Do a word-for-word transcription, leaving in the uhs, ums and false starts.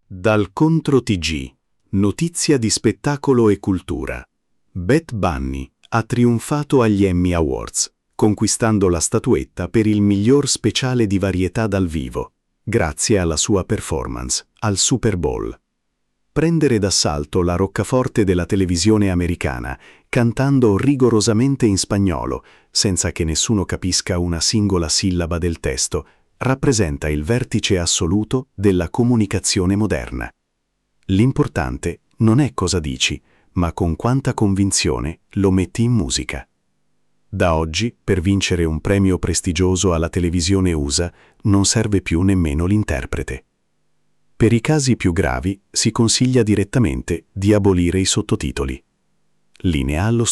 Dal Contro T G. Notizia di spettacolo e cultura. Bad Bunny ha trionfato agli Emmy Awards, conquistando la statuetta per il miglior speciale di varietà dal vivo, grazie alla sua performance al Super Bowl. Prendere d'assalto la roccaforte della televisione americana, cantando rigorosamente in spagnolo, senza che nessuno capisca una singola sillaba del testo, rappresenta il vertice assoluto della comunicazione moderna. L'importante non è cosa dici, ma con quanta convinzione lo metti in musica. Da oggi, per vincere un premio prestigioso alla televisione U S A, non serve più nemmeno l'interprete. Per i casi più gravi si consiglia direttamente di abolire i sottotitoli. Linea allo